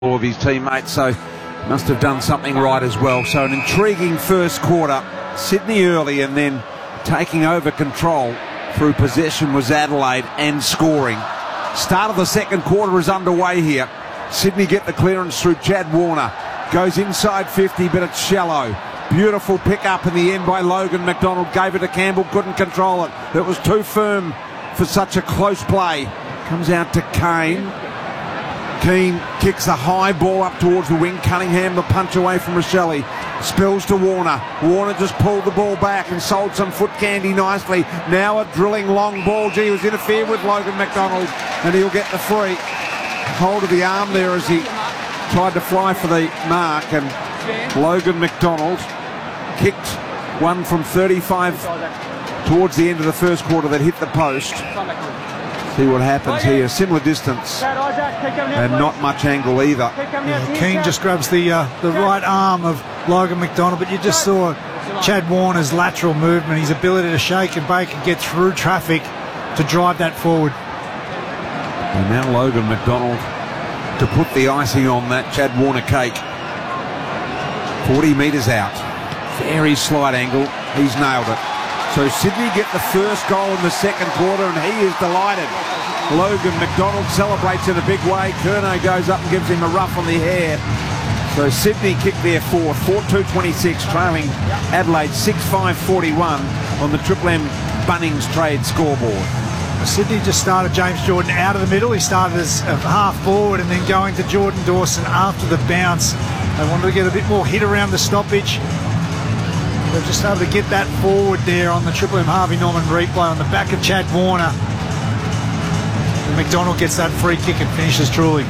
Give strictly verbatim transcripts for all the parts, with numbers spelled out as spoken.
all of his teammates, so must have done something right as well. So an intriguing first quarter. Sydney early, and then taking over control through possession was Adelaide and scoring. Start of the second quarter is underway here. Sydney get the clearance through Chad Warner. Goes inside fifty, but it's shallow. Beautiful pick up in the end by Logan McDonald. Gave it to Campbell, couldn't control it. It was too firm for such a close play. Comes out to Kane. Keane kicks the high ball up towards the wing. Cunningham the punch away from Rochelle. Spills to Warner. Warner just pulled the ball back and sold some foot candy nicely. Now a drilling long ball. Gee, was interfered with Logan McDonald, and he'll get the free. Hold of the arm there as he tried to fly for the mark, and Logan McDonald kicked one from thirty-five towards the end of the first quarter that hit the post. See what happens here. Similar distance and not much angle either. Yeah, Keane just grabs the uh, the right arm of Logan McDonald, but you just saw Chad Warner's lateral movement, his ability to shake and bake and get through traffic to drive that forward. And now Logan McDonald to put the icing on that Chad Warner cake. forty metres out. Very slight angle. He's nailed it. So Sydney get the first goal in the second quarter, and he is delighted. Logan McDonald celebrates in a big way. Curnow goes up and gives him a rough on the hair. So Sydney kick their fourth, four two twenty-six, trailing Adelaide six five forty-one on the Triple M Bunnings Trade scoreboard. Sydney just started James Jordan out of the middle. He started as a half forward and then going to Jordan Dawson after the bounce. They wanted to get a bit more hit around the stoppage. They've just started to get that forward there on the Triple M Harvey Norman replay on the back of Chad Warner. And McDonald gets that free kick and finishes truly.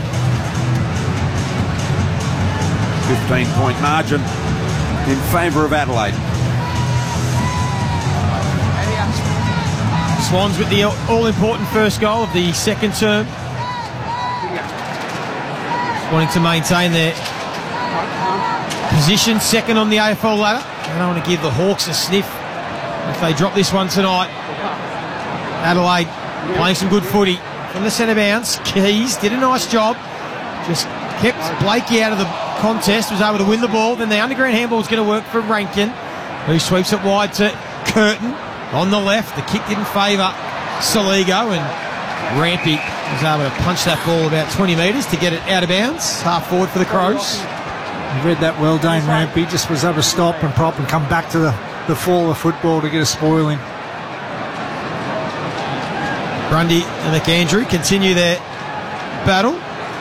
fifteen point margin in favour of Adelaide. Swans with the all-important first goal of the second term. Just wanting to maintain their position, second on the A F L ladder. I don't want to give the Hawks a sniff if they drop this one tonight. Adelaide playing some good footy from the centre bounce. Keys did a nice job. Just kept Blakey out of the contest, was able to win the ball. Then the underground handball is going to work for Rankin, who sweeps it wide to Curtin on the left. The kick didn't favour Soligo, and Rampy was able to punch that ball about twenty metres to get it out of bounds. Half forward for the Crows. You read that well, Dane Rampy. Just was able to stop and prop and come back to the, the fall of football to get a spoiling. Grundy and McAndrew continue their battle.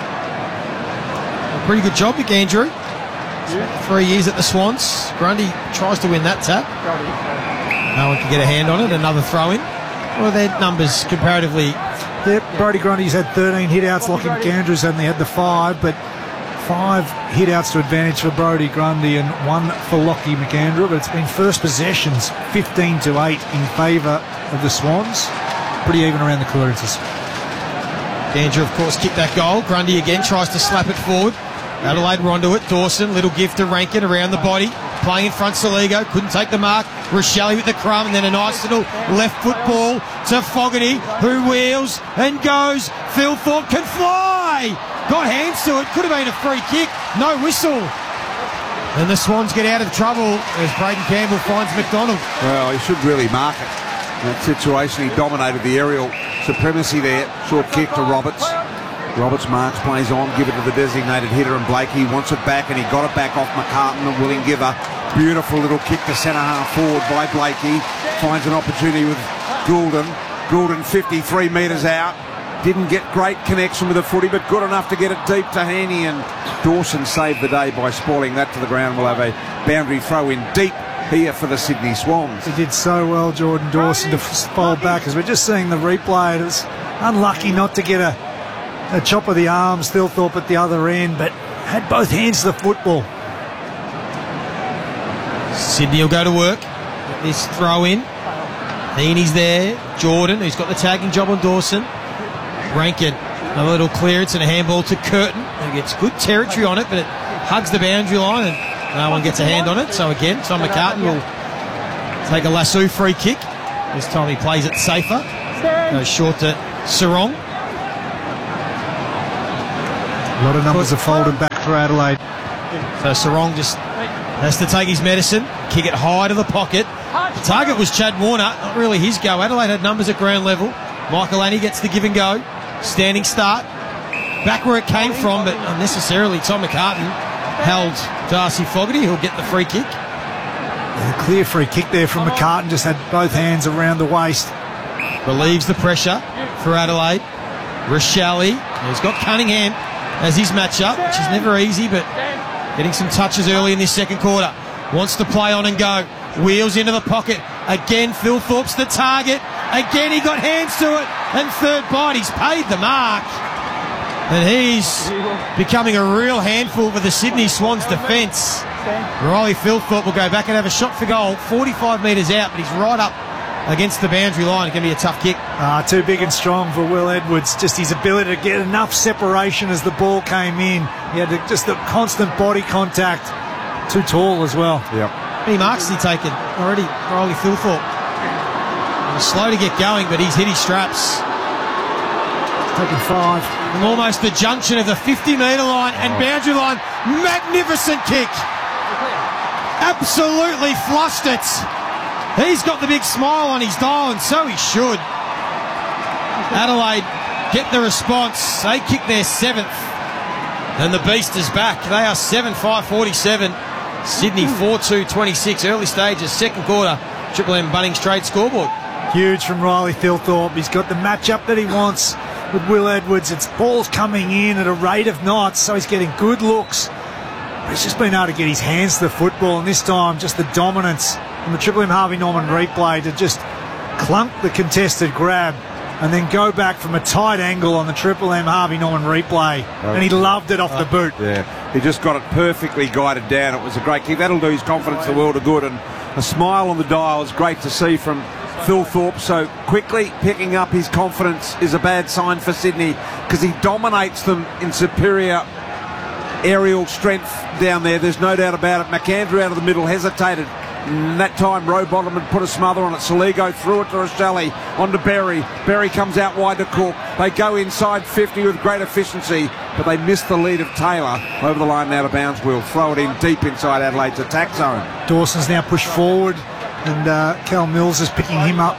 A pretty good job, McAndrew. Three years at the Swans. Grundy tries to win that tap. No one can get a hand on it. Another throw in. What are their numbers comparatively? Yeah, Brodie Grundy's had thirteen hit-outs. Lockie McAndrew's only had the five, but five hit-outs to advantage for Brodie Grundy and one for Lockie McAndrew. But it's been first possessions fifteen to eight in favour of the Swans. Pretty even around the clearances. McAndrew, of course, kicked that goal. Grundy again tries to slap it forward. Adelaide were onto it. Dawson, little gift to Rankin around the body. Playing in front, Soligo, couldn't take the mark. Rochelle with the crumb, and then a nice little left foot ball to Fogarty, who wheels and goes. Phil Thorpe can fly! Got hands to it, could have been a free kick. No whistle. And the Swans get out of trouble as Braden Campbell finds McDonald. Well, he should really mark it. In that situation, he dominated the aerial supremacy there. Short kick to Roberts. Roberts marks, plays on, give it to the designated hitter, and Blakey wants it back, and he got it back off McCartan, a willing giver. Beautiful little kick to centre half forward by Blakey. Finds an opportunity with Goulden. Goulden fifty-three metres out. Didn't get great connection with the footy, but good enough to get it deep to Haney, and Dawson saved the day by spoiling that to the ground. We'll have a boundary throw in deep here for the Sydney Swans. He did so well, Jordan Dawson, to fall back, as we're just seeing the replay. It was unlucky not to get a A chop of the arm, Stilthorpe at the other end, but had both hands to the football. Sydney will go to work. Get this throw in. Heaney's there. Jordan, who's got the tagging job on Dawson. Rankin, a little clearance and a handball to Curtin, who gets good territory on it, but it hugs the boundary line and no one gets a hand on it. So again, Tom McCartan will take a lasso free kick. This time he plays it safer. Goes short to Sarong. A lot of numbers are folded back for Adelaide. So Sarong just has to take his medicine, kick it high to the pocket. The target was Chad Warner, not really his go. Adelaide had numbers at ground level. Michael Annie gets the give and go. Standing start. Back where it came from, but unnecessarily Tom McCartan held Darcy Fogarty, who'll get the free kick. A clear free kick there from McCartan, just had both hands around the waist. Relieves the pressure for Adelaide. Rochelle, he's got Cunningham as his matchup, which is never easy, but getting some touches early in this second quarter. Wants to play on and go. Wheels into the pocket. Again, Phil Thorpe's the target. Again, he got hands to it. And third bite, he's paid the mark. And he's becoming a real handful for the Sydney Swans defence. Riley Philthorpe will go back and have a shot for goal. forty-five metres out, but he's right up against the boundary line. It's going to be a tough kick. Uh, too big and strong for Will Edwards. Just his ability to get enough separation as the ball came in. He had the, just the constant body contact. Too tall as well. Yep. How many marks has he taken already, Riley Philthorpe? He's slow to get going, but he's hit his straps. Taking five. And almost the junction of the fifty metre line and boundary line. Magnificent kick. Absolutely flushed it. He's got the big smile on his dial, and so he should. Adelaide get the response. They kick their seventh. And the beast is back. They are seven five forty-seven. Sydney four two twenty-six. Early stages, second quarter. Triple M Bunnings Trade scoreboard. Huge from Riley Philthorpe. He's got the matchup that he wants with Will Edwards. It's balls coming in at a rate of knots, so he's getting good looks. But he's just been able to get his hands to the football, and this time just the dominance from the Triple M Harvey Norman replay to just clunk the contested grab and then go back from a tight angle on the Triple M Harvey Norman replay. Oh. And he loved it off the boot. Yeah, he just got it perfectly guided down. It was a great kick. That'll do his confidence the world of good, and a smile on the dial is great to see from Philthorpe. So quickly picking up his confidence is a bad sign for Sydney, because he dominates them in superior aerial strength down there. There's no doubt about it. McAndrew out of the middle hesitated. And that time Rowbottom had put a smother on it. Saligo threw it to Rochelle, onto Berry. Berry comes out wide to Cook. They go inside fifty with great efficiency, but they missed the lead of Taylor. Over the line and out of bounds. We'll throw it in deep inside Adelaide's attack zone. Dawson's now pushed forward, and uh, Cal Mills is picking him up.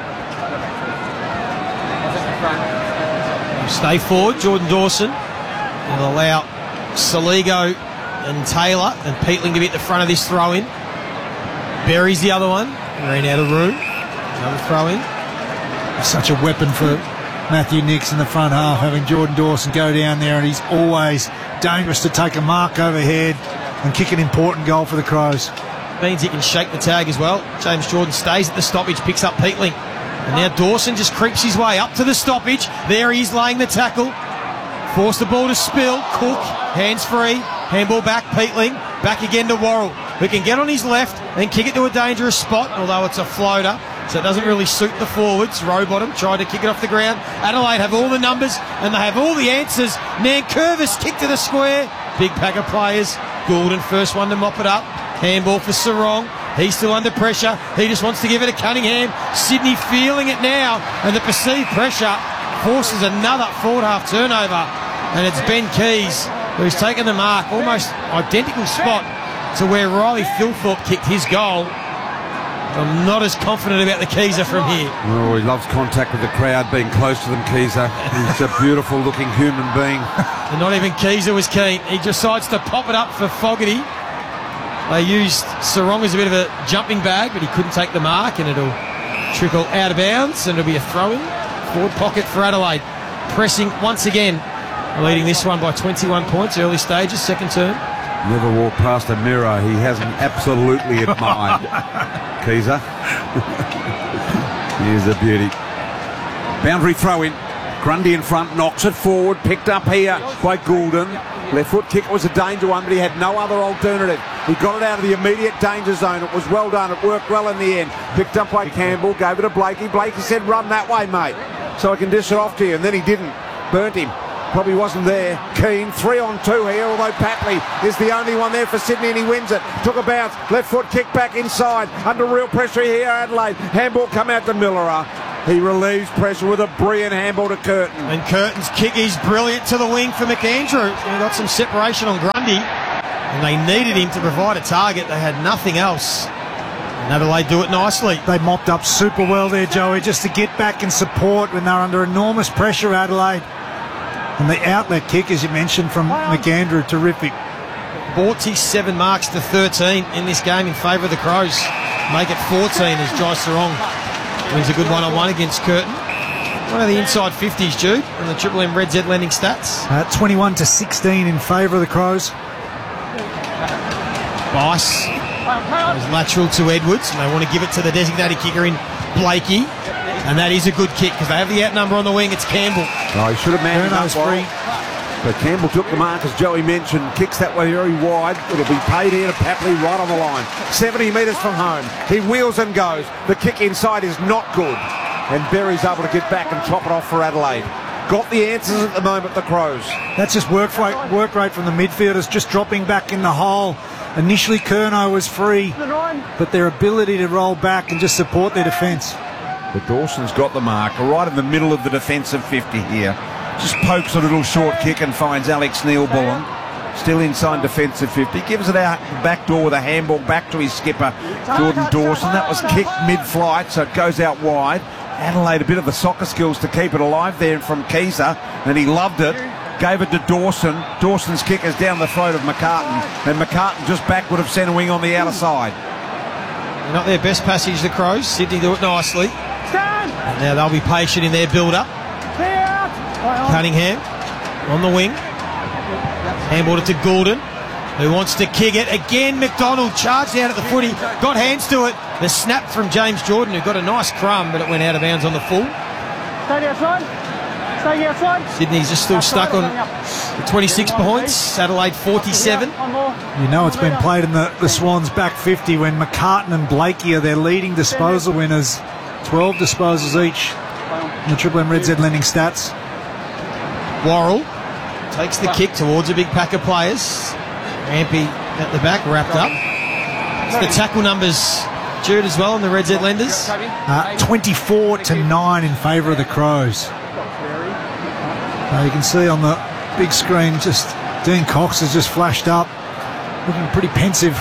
Stay forward, Jordan Dawson. Will allow Saligo and Taylor and Peatling to be at the front of this throw-in. Berry's the other one. Ran out of room. Another throw-in. Such a weapon for Matthew Nicks in the front half, having Jordan Dawson go down there, and he's always dangerous to take a mark overhead and kick an important goal for the Crows. Means he can shake the tag as well. James Jordan stays at the stoppage, picks up Peatling. And now Dawson just creeps his way up to the stoppage. There he's laying the tackle. Force the ball to Spill. Cook, hands free. Handball back, Peatling. Back again to Worrell, who can get on his left and kick it to a dangerous spot, although it's a floater, so it doesn't really suit the forwards. Rowbottom tried to kick it off the ground. Adelaide have all the numbers and they have all the answers. Nankervis kick to the square. Big pack of players. Goulden first one to mop it up. Handball for Sarong. He's still under pressure. He just wants to give it to Cunningham. Sydney feeling it now, and the perceived pressure forces another forward half turnover. And it's Ben Keys who's taken the mark, almost identical spot to where Riley Philthorpe kicked his goal. I'm not as confident about the Keezer from here. Oh, he loves contact with the crowd, being close to them, Keezer. He's a beautiful looking human being. And not even Keezer was keen. He decides to pop it up for Fogarty. They used Sarong as a bit of a jumping bag, but he couldn't take the mark, and it'll trickle out of bounds, and it'll be a throw-in. Forward pocket for Adelaide. Pressing once again. Leading this one by twenty-one points, early stages, second term. Never walked past a mirror he hasn't absolutely admired. Keezer. Here's a beauty. Boundary throw-in. Grundy in front, knocks it forward, picked up here by Goulden. Left foot kick was a danger one, but he had no other alternative. He got it out of the immediate danger zone. It was well done. It worked well in the end. Picked up by Campbell, gave it to Blakey. Blakey said, run that way, mate, so I can dish it off to you. And then he didn't. Burnt him. Probably wasn't there. Keane, three on two here, although Patley is the only one there for Sydney, and he wins it. Took a bounce. Left foot kick back inside. Under real pressure here, Adelaide. Handball come out to Millerer. He relieves pressure with a brilliant handball to Curtin. And Curtin's kick is brilliant to the wing for McAndrew. He got some separation on Grundy, and they needed him to provide a target. They had nothing else. And Adelaide do it nicely. They mopped up super well there, Joey, just to get back and support when they're under enormous pressure, Adelaide. And the outlet kick, as you mentioned, from McAndrew, terrific. forty-seven marks to thirteen in this game in favour of the Crows. Make it fourteen as Jai Sarong wins a good one-on-one against Curtin. One of the inside fifties, Jude, on the Triple M Red Z lending stats. Uh, twenty-one to sixteen in favour of the Crows. Bice is lateral to Edwards, and they want to give it to the designated kicker in Blakey. And that is a good kick because they have the outnumber on the wing. It's Campbell. Oh, he should have manned up free. But Campbell took the mark, as Joey mentioned, kicks that way very wide. It'll be paid here to Papley right on the line. seventy metres from home. He wheels and goes. The kick inside is not good. And Berry's able to get back and chop it off for Adelaide. Got the answers at the moment, the Crows. That's just work rate, work rate from the midfielders, just dropping back in the hole. Initially, Curnow was free, but their ability to roll back and just support their defence. But Dawson's got the mark right in the middle of the defensive fifty here. Just pokes a little short kick and finds Alex Neil-Bullen. Still inside defensive fifty. Gives it out the back door with a handball back to his skipper, Jordan Dawson. That was kicked mid-flight, so it goes out wide. Adelaide a bit of the soccer skills to keep it alive there from Keezer, and he loved it. Gave it to Dawson. Dawson's kick is down the throat of McCartan, and McCartan just backward of centre wing on the outer side. They're not their best passage, the Crows. Sydney do it nicely. And now they'll be patient in their build-up. Cunningham on the wing. Handballed it to Goulden, who wants to kick it. Again, McDonald charged out at the footy. Got hands to it. The snap from James Jordan, who got a nice crumb, but it went out of bounds on the full. Stay outside. Stay outside. Sydney's just still stuck on twenty-six points. Adelaide forty-seven. You know it's been played in the, the Swans back fifty when McCartan and Blakey are their leading disposal winners. twelve disposals each in the Triple M Red Z lending stats. Worrell takes the kick towards a big pack of players. Rampy at the back, wrapped up. It's the tackle numbers, Jude, as well, on the Red Z lenders. Uh, twenty-four to nine in favour of the Crows. Uh, you can see on the big screen, just Dean Cox has just flashed up, looking pretty pensive.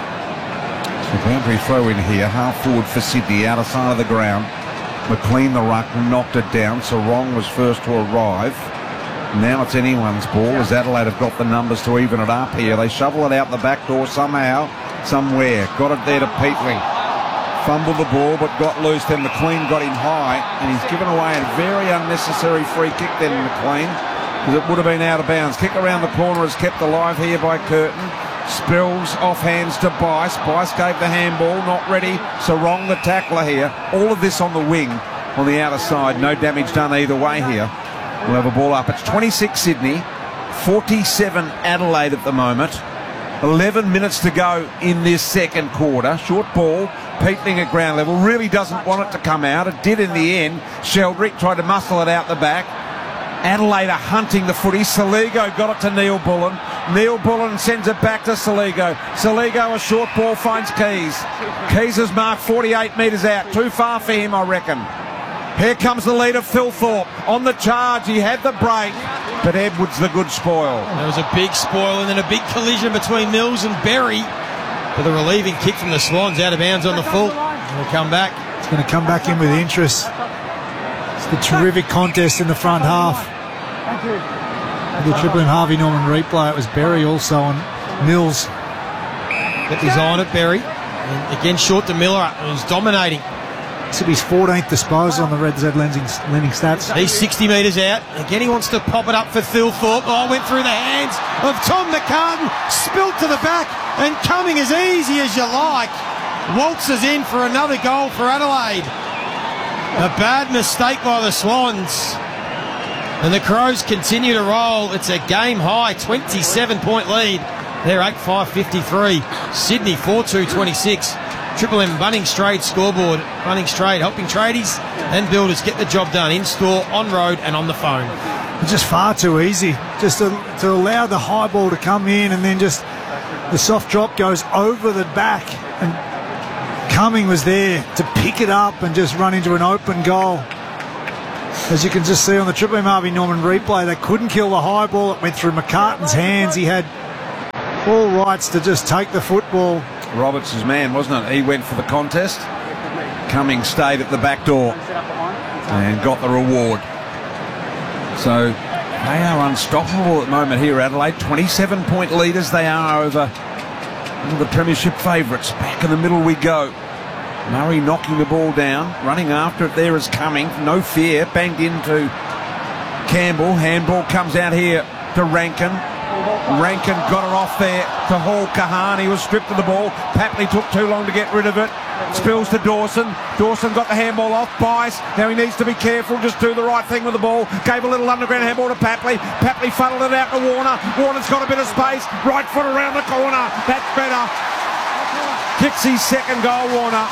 So boundary throw in here, half forward for Sydney, outer side of the ground. McLean, the ruck, knocked it down. Sarong was first to arrive. Now it's anyone's ball, as Adelaide have got the numbers to even it up here. They shovel it out the back door somehow, somewhere. Got it there to Peatling. Fumbled the ball, but got loose. Then McLean got him high, and he's given away a very unnecessary free kick then, McLean, because it would have been out of bounds. Kick around the corner is kept alive here by Curtin. Spills off hands to Bice. Bice gave the handball, not ready. Sarong the tackler here. All of this on the wing, on the outer side. No damage done either way here. We'll have a ball up. It's twenty-six Sydney, forty-seven Adelaide at the moment. eleven minutes to go in this second quarter. Short ball, Peatling at ground level. Really doesn't want it to come out. It did in the end. Sheldrick tried to muscle it out the back. Adelaide are hunting the footy. Saligo got it to Neil-Bullen. Neil-Bullen sends it back to Saligo. Saligo, a short ball, finds Keys. Keys has marked forty-eight metres out. Too far for him, I reckon. Here comes the leader, Phil Thorpe. On the charge, he had the break, but Edwards the good spoil. There was a big spoil and then a big collision between Mills and Berry. With a relieving kick from the Swans out of bounds on the full. We'll come back. It's going to come back in with interest. It's the terrific contest in the front half. The Triple M Harvey Norman replay, it was Berry also on Mills. Got his eye on it, Berry. And again, short to Miller, who's dominating. This will be his fourteenth disposal on the Red Z lending, lending stats. He's sixty metres out. Again, he wants to pop it up for Phil Thorpe. Oh, went through the hands of Tom McCartan. Spilt to the back and coming as easy as you like. Waltzes in for another goal for Adelaide. A bad mistake by the Swans. And the Crows continue to roll. It's a game high twenty-seven point lead. They're eight five fifty-three. Sydney four two twenty-six. Triple M Bunnings Trade scoreboard. Bunnings Trade helping tradies and builders get the job done in store, on road and on the phone. It's just far too easy. Just to, to allow the high ball to come in and then just the soft drop goes over the back, and Cumming was there to pick it up and just run into an open goal. As you can just see on the Triple M Harvey Norman replay, they couldn't kill the high ball. It went through McCartan's hands. He had all rights to just take the football. Roberts' man, wasn't it? He went for the contest. Cummings stayed at the back door and got the reward. So they are unstoppable at the moment here, Adelaide. twenty-seven point leaders they are over the premiership favourites. Back in the middle we go. Murray knocking the ball down, running after it there is Cumming. No fear, banged into Campbell. Handball comes out here to Rankin. Rankin got it off there to Hall Kahan. He was stripped of the ball. Papley took too long to get rid of it. Spills to Dawson. Dawson got the handball off. Bice. Now he needs to be careful. Just do the right thing with the ball. Gave a little underground handball to Papley. Papley funneled it out to Warner. Warner's got a bit of space. Right foot around the corner. That's better. Kicks his second goal, Warner.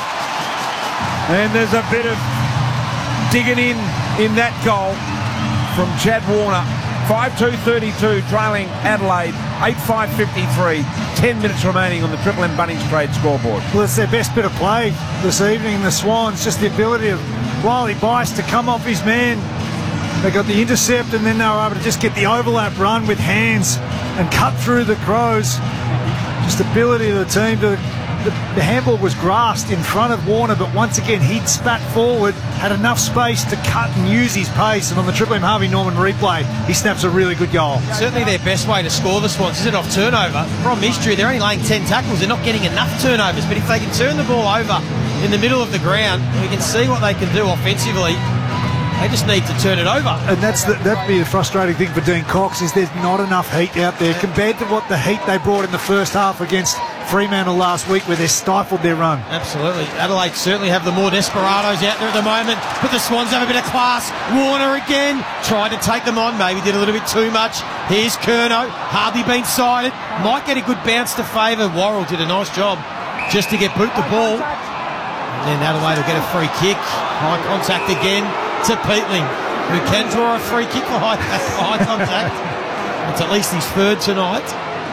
And there's a bit of digging in in that goal from Chad Warner. five two thirty-two trailing Adelaide, eight five fifty-three. ten minutes remaining on the Triple M Bunnings Trade scoreboard. Well, it's their best bit of play this evening, the Swans. Just the ability of Riley Bice to come off his man. They got the intercept and then they were able to just get the overlap run with hands and cut through the Crows. Just the ability of the team to... The, the handball was grasped in front of Warner, but once again he'd spat forward, had enough space to cut and use his pace, and on the Triple M Harvey Norman replay he snaps a really good goal. Certainly their best way to score the Swans is it off turnover. Problem is, Drew, they're only laying ten tackles, they're not getting enough turnovers, but if they can turn the ball over in the middle of the ground, we can see what they can do offensively. They just need to turn it over. And that's the, that'd be the frustrating thing for Dean Cox, is there's not enough heat out there compared to what the heat they brought in the first half against Fremantle last week, where they stifled their run. Absolutely. Adelaide certainly have the more desperados out there at the moment, but the Swans have a bit of class. Warner again, tried to take them on, maybe did a little bit too much. Here's Curnow, hardly been sighted, might get a good bounce to favour. Worrell did a nice job just to get boot the ball. And then Adelaide will get a free kick. High contact again to Peatling, who can draw a free kick for high, high contact. It's at least his third tonight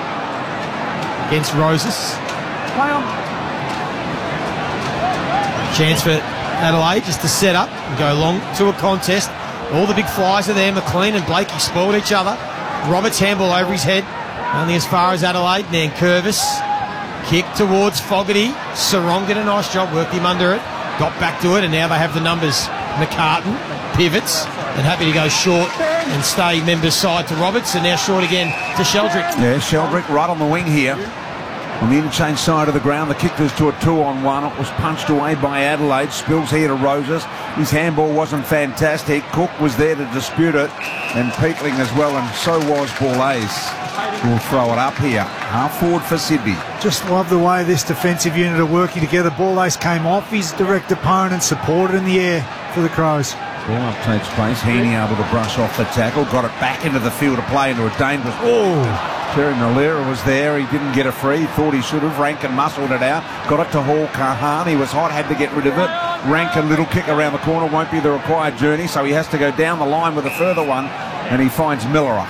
against Roses. Chance for Adelaide just to set up and go long to a contest. All the big flies are there. McLean and Blakey spoiled each other. Roberts handball over his head, only as far as Adelaide. And then Curvis kick towards Fogarty. Sarong did a nice job, worked him under it, got back to it, and now they have the numbers. McCartan pivots and happy to go short and stay members side to Roberts, and now short again to Sheldrick. Yeah, Sheldrick right on the wing here. On the interchange side of the ground, the kick was to a two-on-one. It was punched away by Adelaide. Spills here to Roses. His handball wasn't fantastic. Cook was there to dispute it, and Peatling as well, and so was Borlase. We'll throw it up here. Half forward for Sydney. Just love the way this defensive unit are working together. Borlase came off his direct opponent, supported in the air for the Crows. Ball up takes place. Heaney able to brush off the tackle. Got it back into the field of play into a dangerous... Oh! Terry Malera was there. He didn't get a free. Thought he should have. Rankin muscled it out. Got it to Hall Kahan. He was hot. Had to get rid of it. Rankin, little kick around the corner. Won't be the required journey, so he has to go down the line with a further one, and he finds Miller.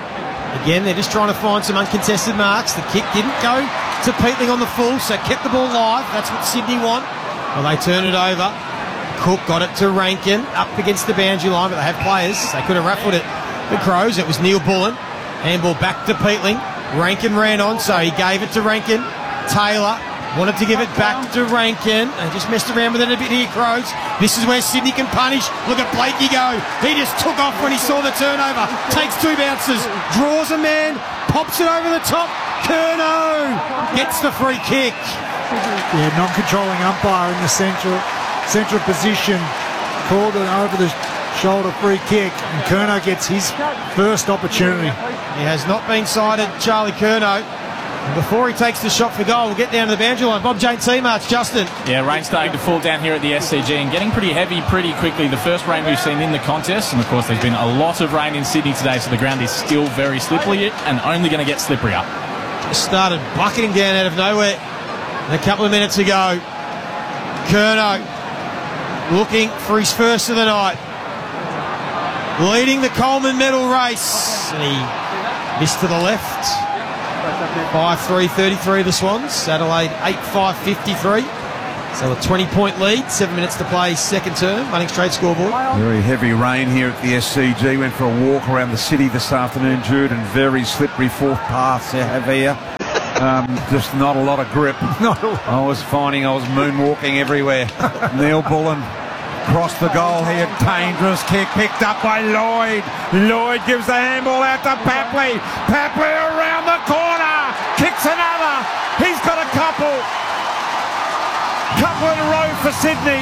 Again, they're just trying to find some uncontested marks. The kick didn't go to Peatling on the full, so kept the ball live. That's what Sydney want. Well, they turn it over. Cook got it to Rankin up against the boundary line, but they have players. They could have raffled it. The Crows, it was Neil Bullen. Handball back to Peatling. Rankin ran on, so he gave it to Rankin. Taylor wanted to give it back to Rankin. They just messed around with it a bit here, Crows. This is where Sydney can punish. Look at Blakey go. He just took off when he saw the turnover. Takes two bounces. Draws a man. Pops it over the top. Curnow gets the free kick. Yeah, non-controlling umpire in the central central position called it over the shoulder free kick, and Curnow gets his first opportunity. He has not been sighted, Charlie Curnow. And before he takes the shot for goal, we'll get down to the boundary line. Bob Jane T-March, Justin. Yeah, rain starting to fall down here at the S C G and getting pretty heavy pretty quickly. The first rain we've seen in the contest, and of course there's been a lot of rain in Sydney today, so the ground is still very slippery and only going to get slipperier. Just started bucketing down out of nowhere a couple of minutes ago. Curnow looking for his first of the night, leading the Coleman medal race, and he missed to the left. five three thirty-three the Swans. Adelaide eight five fifty-three. So a twenty-point lead, seven minutes to play, second term, running straight scoreboard. Very heavy rain here at the S C G. Went for a walk around the city this afternoon, Jude, and very slippery fourth paths they have here. Um, just not a lot of grip. Not a lot. I was finding I was moonwalking everywhere. Neil Bullen crossed the goal here. Dangerous kick picked up by Lloyd. Lloyd gives the handball out to Papley. Papley around the corner. Kicks another. He's got a couple. Couple in a row for Sydney.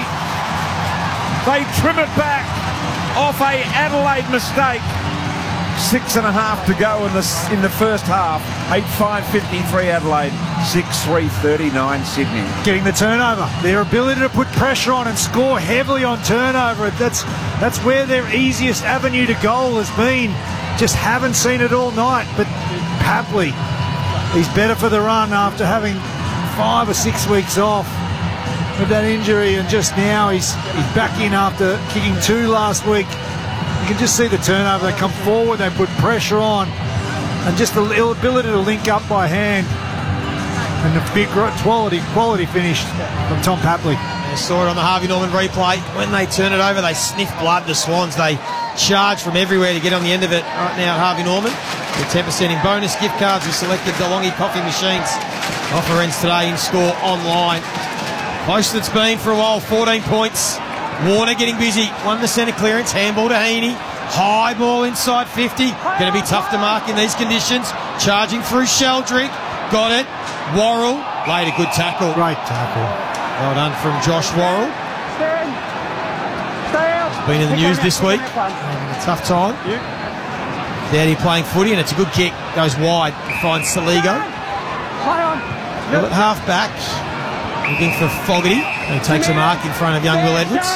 They trim it back off a Adelaide mistake. Six and a half to go in the, in the first half. eight five fifty-three Adelaide, six three thirty-nine Sydney. Getting the turnover. Their ability to put pressure on and score heavily on turnover. That's, that's where their easiest avenue to goal has been. Just haven't seen it all night. But Papley, he's better for the run after having five or six weeks off with that injury, and just now he's he's back in after kicking two last week. You can just see the turnover. They come forward, they put pressure on, and just the ability to link up by hand, and the big quality quality finish from Tom Papley. You saw it on the Harvey Norman replay. When they turn it over, they sniff blood, the Swans. They charge from everywhere to get on the end of it. Right now, Harvey Norman with ten percent in bonus gift cards. We selected DeLonghi coffee machines. Offer ends today in store online. Close it's been for a while, fourteen points. Warner getting busy, won the centre clearance, handball to Heaney. High ball inside fifty. Going to be tough to mark in these conditions. Charging through Sheldrick. Got it. Worrell laid a good tackle. Great tackle. Well done from Josh Worrell. Stand. Stay out. Been in the news this week. Having a tough time. Dowdy playing footy, and it's a good kick. Goes wide to find Saligo. Play on. Well, at half back. Looking for Fogarty, who takes a mark in front of young Will Edwards.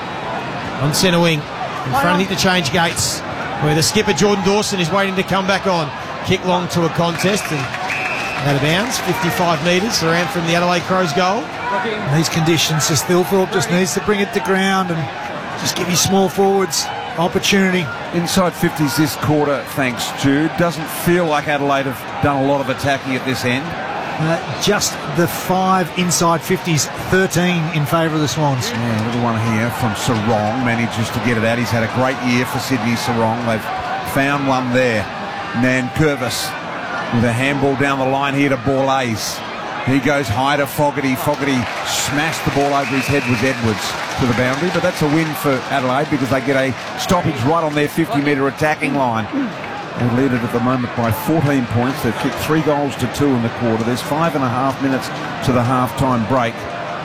On centre wing, in front of the interchange gates, where the skipper Jordan Dawson is waiting to come back on. Kick long to a contest and out of bounds, fifty-five metres around from the Adelaide Crows goal. In these conditions, just Thilthorpe just needs to bring it to ground and just give his small forwards opportunity. Inside fifties this quarter, thanks Jude. Doesn't feel like Adelaide have done a lot of attacking at this end. Uh, just the five inside fifties, thirteen in favour of the Swans. Yeah, a little one here from Sarong manages to get it out. He's had a great year for Sydney Sarong. They've found one there. Nankervis with a handball down the line here to Borlase. He goes high to Fogarty. Fogarty smashed the ball over his head with Edwards to the boundary, but that's a win for Adelaide because they get a stoppage right on their fifty metre attacking line. They lead it at the moment by fourteen points. They've kicked three goals to two in the quarter. There's five and a half minutes to the half-time break.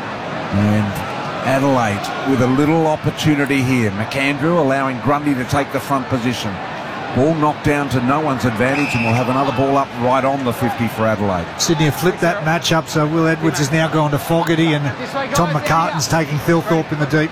And Adelaide with a little opportunity here. McAndrew allowing Grundy to take the front position. Ball knocked down to no one's advantage, and we'll have another ball up right on the fifty for Adelaide. Sydney have flipped that match up, so Will Edwards has now gone to Fogarty, and Tom McCartan's taking Thilthorpe in the deep.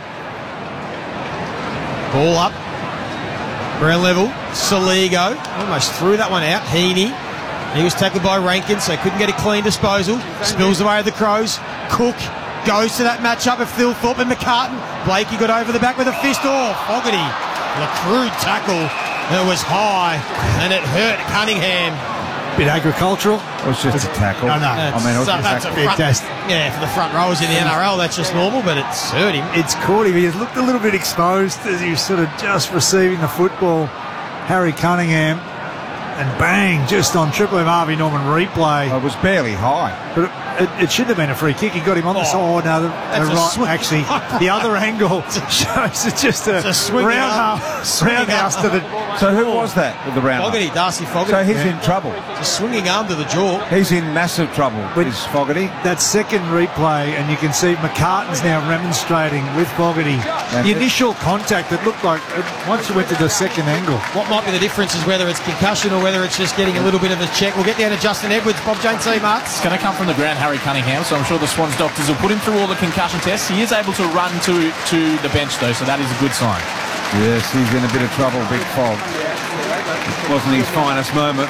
Ball up. Ground level. Saligo almost threw that one out. Heaney. He was tackled by Rankin, so couldn't get a clean disposal. Spills away at the Crows. Cook goes to that matchup of Thilthorpe and McCartan. Blakey got over the back with a fist. Oh, Fogarty. A crude tackle. It was high and it hurt Cunningham. Bit agricultural. It was just a tackle. I know. I mean, it was So just that's a a front, Fantastic. yeah, for the front rowers in the N R L, that's just normal, but it's hurt him. It's caught him. He has looked a little bit exposed as he was sort of just receiving the football. Harry Cunningham, and bang, just on Triple M Harvey Norman replay. It was barely high. But it, it, it shouldn't have been a free kick. He got him on the Oh, side. Oh, no, the, that's the a right, swing. actually, the other angle shows it's just a, It's a swinging arm. roundhouse, Swinging roundhouse arm. to the. So who was that with the round? Fogarty, Darcy Fogarty. So he's Yeah. in trouble. It's a swinging arm to the jaw. He's in massive trouble. With- Is Fogarty? That second replay, and you can see McCartan's now remonstrating with Fogarty. And The it- initial contact, it looked like it, once you went to the second angle. What might be the difference is whether it's concussion or whether it's just getting a little bit of a check. We'll get down to Justin Edwards, Bob Jane C. Marks. It's going to come from the ground, Harry Cunningham, so I'm sure the Swans doctors will put him through all the concussion tests. He is able to run to, to the bench, though, so that is a good sign. Yes, he's in a bit of trouble, Big Fog. It wasn't his finest moment.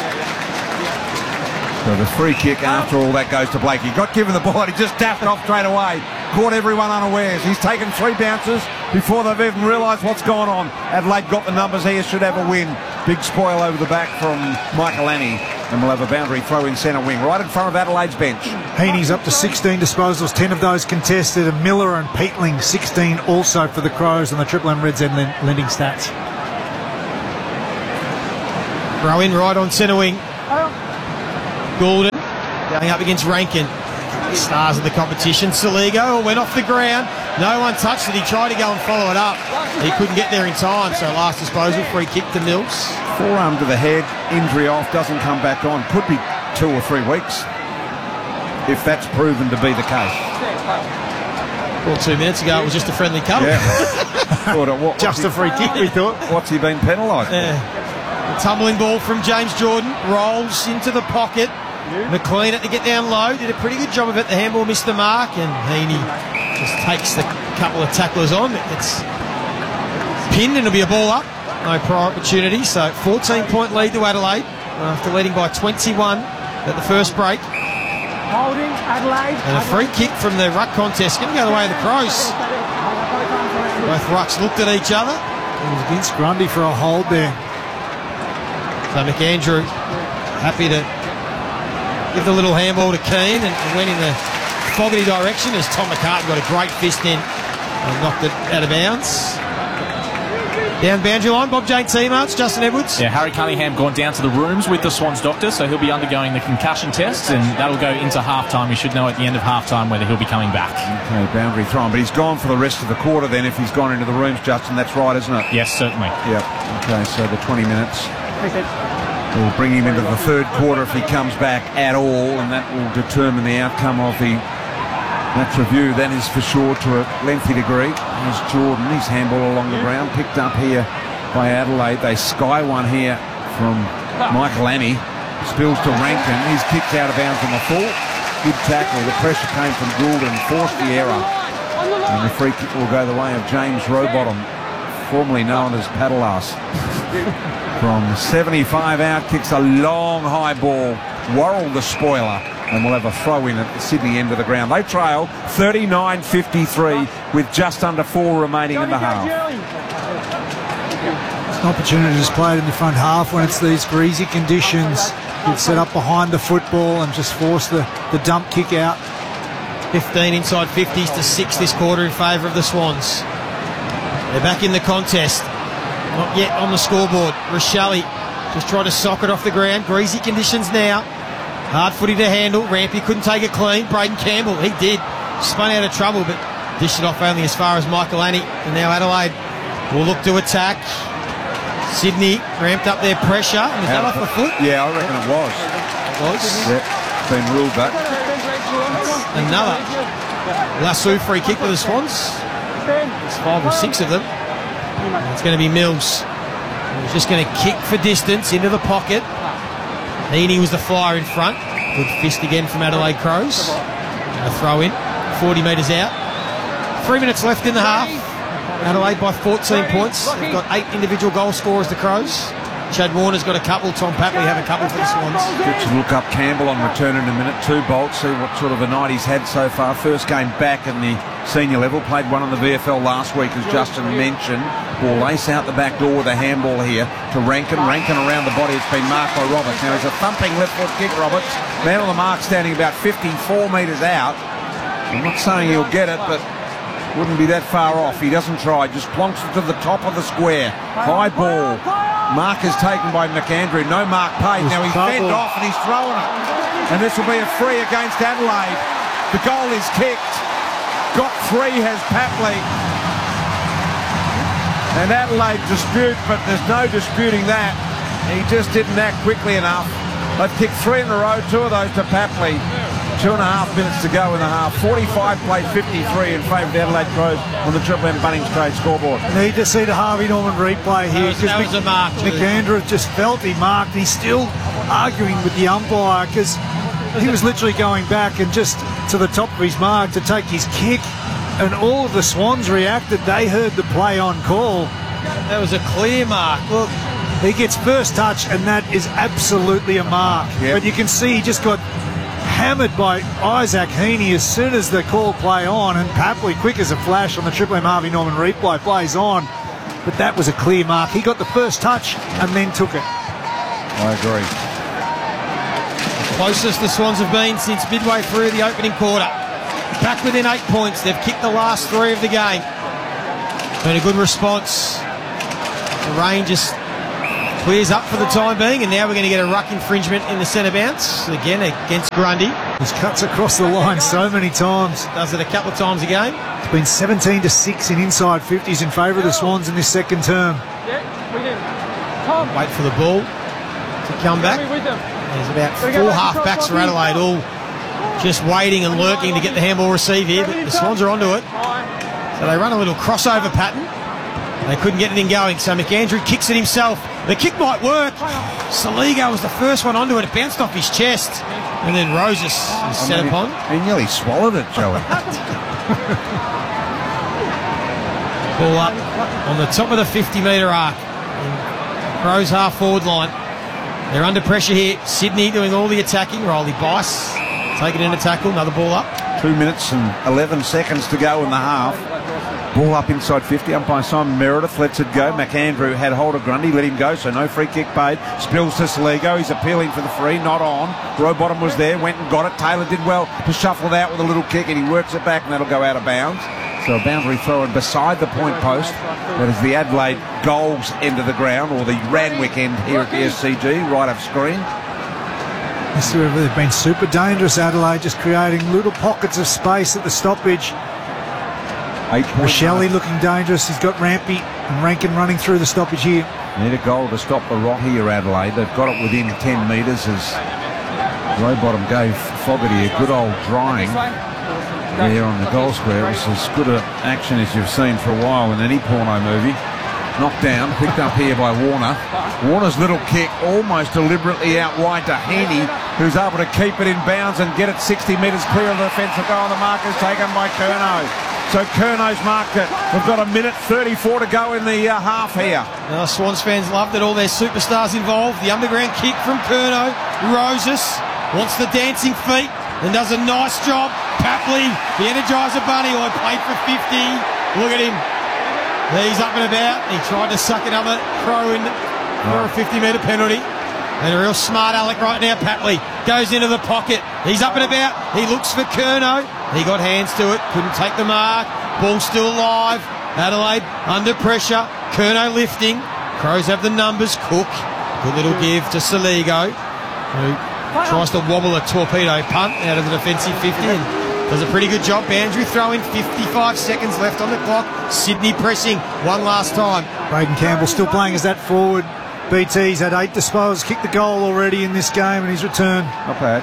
So the free kick after all that goes to Blakey. Got given the ball and he just daffed it off straight away. Caught everyone unawares. He's taken three bounces before they've even realised what's gone on. Adelaide got the numbers here, should have a win. Big spoil over the back from Michael Annie. And we'll have a boundary throw in centre wing, right in front of Adelaide's bench. Heaney's up to sixteen disposals, ten of those contested, and Miller and Peatling sixteen also for the Crows on the Triple M Reds End lending stats. Throw in right on centre wing. Goulden going up against Rankin. Stars of the competition. Saligo went off the ground. No one touched it. He tried to go and follow it up. He couldn't get there in time, so last disposal, free kick to Mills. Forearm to the head, injury off, doesn't come back on. Could be two or three weeks if that's proven to be the case. Well, two minutes ago it was just a friendly cuddle. Yeah. Thought it, what, Just a free kick, we thought. What's he been penalised for? Yeah. A tumbling ball from James Jordan, rolls into the pocket. McLean had to get down low, did a pretty good job of it. The handball missed the mark, and Heaney just takes the couple of tacklers on. It's pinned and it'll be a ball up. No prior opportunity, so fourteen point lead to Adelaide after leading by twenty-one at the first break. Holding, Adelaide. And a free kick from the ruck contest, going to go the way of the Crows. Both rucks looked at each other. It was against Grundy for a hold there. So McAndrew happy to give the little handball to Keane and went in the Fogarty direction as Tom McCartan got a great fist in and knocked it out of bounds. Down boundary line, Bob Jane teammates, Justin Edwards. Yeah, Harry Cunningham gone down to the rooms with the Swans doctor, so he'll be undergoing the concussion tests, and that'll go into half-time. We should know at the end of half-time whether he'll be coming back. Okay, boundary thrown, but he's gone for the rest of the quarter then if he's gone into the rooms, Justin. That's right, isn't it? Yes, certainly. Yep. Okay, so the twenty minutes will bring him into the third quarter if he comes back at all, and that will determine the outcome of the match review. That is for sure to a lengthy degree. There's Jordan, his handball along the ground, picked up here by Adelaide. They sky one here from Michael Annie. Spills to Rankin. He's kicked out of bounds on the full. Good tackle. The pressure came from Goulden, forced the error. And the free kick will go the way of James Rowbottom, formerly known as Paddle-Ass. From seventy-five out, kicks a long high ball. Worrell the spoiler, and we'll have a throw in at the Sydney end of the ground. They trail thirty-nine fifty-three with just under four remaining in the half. An opportunity is played in the front half when it's these greasy conditions. You'd set up behind the football and just force the, the dump kick out. fifteen inside fifties to six this quarter in favour of the Swans. They're back in the contest. Not yet on the scoreboard. Rochelle just tried to sock it off the ground. Greasy conditions now. Hard footy to handle. Rampy couldn't take it clean. Braden Campbell, he did. Spun out of trouble, but dished it off only as far as Michael Annie. And now Adelaide will look to attack. Sydney ramped up their pressure. Was that off the foot? Yeah, I reckon it was. It was. Yep, been ruled that. Another Lasso free kick for the Swans. There's five or six of them. It's going to be Mills. He's just going to kick for distance into the pocket. Heaney was the flyer in front. Good fist again from Adelaide Crows. A throw in, forty metres out. Three minutes left in the half. Adelaide by fourteen points. They've got eight individual goal scorers, the Crows. Chad Warner's got a couple. Tom Papley have a couple for the Swans. Good to look up Campbell on return in a minute. Two bolts, see what sort of a night he's had so far. First game back in the senior level. Played one in the V F L last week, as Justin mentioned. Ball ace out the back door with a handball here to Rankin. Rankin around the body. It's been marked by Roberts. Now he's a thumping left foot kick, Roberts. Man on the mark standing about fifty-four metres out. I'm not saying he'll get it, but wouldn't be that far off. He doesn't try. Just plonks it to the top of the square. High ball. Mark is taken by McAndrew. No mark paid. Now he's fended off and he's throwing it. And this will be a free against Adelaide. The goal is kicked. Got three has Papley. And Adelaide dispute, but there's no disputing that. He just didn't act quickly enough. They've kicked three in a row, two of those to Papley. Two and a half minutes to go in the half. forty-five played fifty-three in favour of the Adelaide Crows on the Triple M Bunnings Trade scoreboard. Need to see the Harvey Norman replay here. That was, that was a mark. McAndrew just felt he marked. He's still arguing with the umpire because he was literally going back and just to the top of his mark to take his kick. And all of the Swans reacted. They heard the play on call. That was a clear mark. Look, he gets first touch, and that is absolutely a mark. Yep. But you can see he just got hammered by Isaac Heaney as soon as the call play on, and Papley, quick as a flash on the Triple M Harvey Norman replay, plays on. But that was a clear mark. He got the first touch and then took it. I agree. Closest the Swans have been since midway through the opening quarter. Back within eight points. They've kicked the last three of the game. Been a good response. The rain just clears up for the time being, and now we're going to get a ruck infringement in the centre bounce, again against Grundy. He's cuts across the line so many times. Does it a couple of times a game. It's been seventeen to six in inside fifties in favour of the Swans in this second term. Wait for the ball to come back. There's about four half-backs for Adelaide, all just waiting and lurking to get the handball receive here, but the Swans are onto it. So they run a little crossover pattern. They couldn't get anything going, so McAndrew kicks it himself. The kick might work. Saligo was the first one onto it. It bounced off his chest. And then Roses is set I mean, upon. He nearly swallowed it, Joey. Ball up on the top of the fifty metre arc. Crows half forward line. They're under pressure here. Sydney doing all the attacking. Rolly Bice taking in a tackle. Another ball up. Two minutes and eleven seconds to go in the half. Ball up inside fifty. Umpire Simon Meredith lets it go. McAndrew had hold of Grundy, let him go, so no free kick paid. Spills to Saligo. He's appealing for the free, not on. Rowbottom was there, went and got it. Taylor did well to shuffle it out with a little kick, and he works it back, and that'll go out of bounds. So a boundary throw in beside the point post. That is the Adelaide goals end of the ground, or the Randwick end here at the S C G, right off screen. They've been super dangerous, Adelaide, just creating little pockets of space at the stoppage. Shelley looking dangerous. He's got Rampy and Rankin running through the stoppage here. Need a goal to stop the rot here, Adelaide. They've got it within ten metres as Rowbottom gave Fogarty a good old drying there on the goal square. It was as good an action as you've seen for a while in any porno movie. Knocked down, picked up here by Warner. Warner's little kick almost deliberately out wide to Heaney, who's able to keep it in bounds and get it sixty metres clear of the defensive goal. The mark is taken by Curnow. So Curno's marked it. We've got a minute thirty-four to go in the uh, half here. Now, Swans fans love that all their superstars involved. The underground kick from Curnow. Roses wants the dancing feet and does a nice job. Papley, the Energizer Bunny, who had played for fifty. Look at him. He's up and about. He tried to suck another Crow in for a fifty metre penalty. And a real smart Alec right now. Papley goes into the pocket. He's up and about. He looks for Curnow. He got hands to it. Couldn't take the mark. Ball still alive. Adelaide under pressure. Curnow lifting. Crows have the numbers. Cook. Good little give to Saligo, who tries to wobble a torpedo punt out of the defensive fifty and does a pretty good job. Andrew throwing, fifty-five seconds left on the clock. Sydney pressing one last time. Braden Campbell still playing as that forward. B T's had eight disposals, kicked the goal already in this game, and he's returned. Not bad.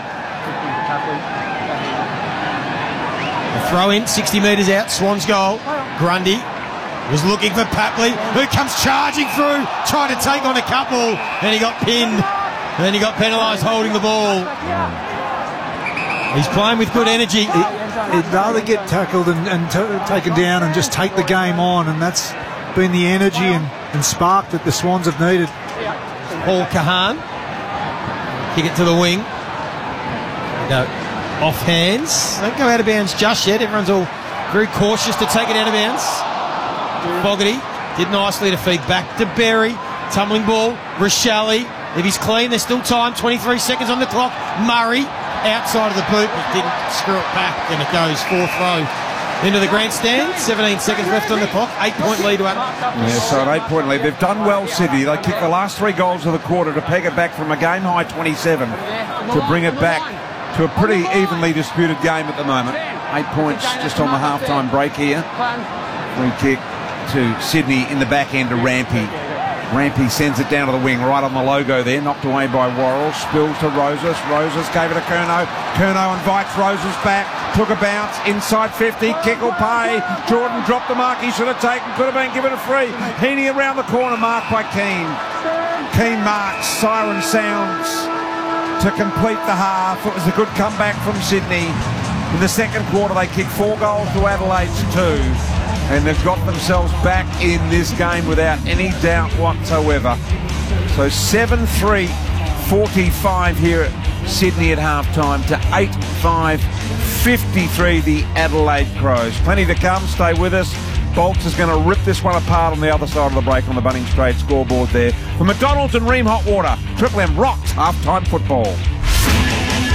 A throw in, sixty metres out, Swans goal. Grundy was looking for Papley, who comes charging through, trying to take on a couple, and he got pinned, and then he got penalised holding the ball. He's playing with good energy. He'd rather get tackled and, and t- taken down and just take the game on, and that's been the energy and, and spark that the Swans have needed. Paul Kahan, kick it to the wing. Go off hands. Don't go out of bounds just yet. Everyone's all very cautious to take it out of bounds. Fogarty did nicely to feed back to Berry. Tumbling ball. Rochelle. If he's clean, there's still time. twenty-three seconds on the clock. Murray outside of the boot, but didn't screw it back. And it goes fourth row into the grandstand. seventeen seconds left on the clock. Eight-point lead to Adelaide. Yeah, so an eight-point lead. They've done well, Sydney. They kicked the last three goals of the quarter to peg it back from a game-high twenty-seven to bring it back to a pretty evenly disputed game at the moment. Eight points just on the half-time break here. Free kick to Sydney in the back end to Rampy. Rampy sends it down to the wing, right on the logo there, knocked away by Worrell, spills to Roses, Roses gave it to Curnow, Curnow invites Roses back, took a bounce, inside fifty, kick will pay, Jordan dropped the mark he should have taken, could have been given a free, Heaney around the corner, marked by Keane. Keane marks, siren sounds to complete the half. It was a good comeback from Sydney. In the second quarter they kicked four goals to Adelaide's two. And they've got themselves back in this game without any doubt whatsoever. So seven three forty-five here at Sydney at halftime to eight five fifty-three the Adelaide Crows. Plenty to come. Stay with us. Bolts is going to rip this one apart on the other side of the break on the Bunnings Trade scoreboard there. For McDonald's and Ream Hot Water, Triple M rocks halftime football.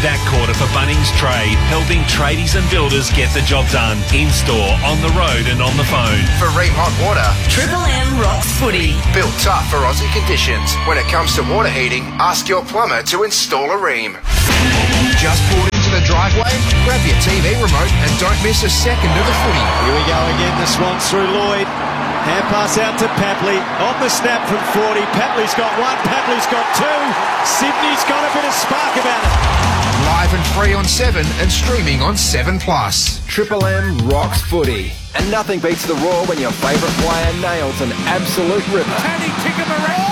That quarter for Bunnings Trade, helping tradies and builders get the job done. In-store, on the road and on the phone. For Ream Hot Water, Triple M rocks footy. Built tough for Aussie conditions. When it comes to water heating, ask your plumber to install a Ream. Just pulled into the driveway? Grab your T V remote and don't miss a second of the footy. Here we go again, the Swans through Lloyd. Hand pass out to Papley. On the snap from forty. Papley's got one, Papley's got two. Sydney's got a bit of spark about it. Live and free on seven and streaming on seven plus. Triple M rocks footy. And nothing beats the Roar when your favourite player nails an absolute ripper. Can he kick him around?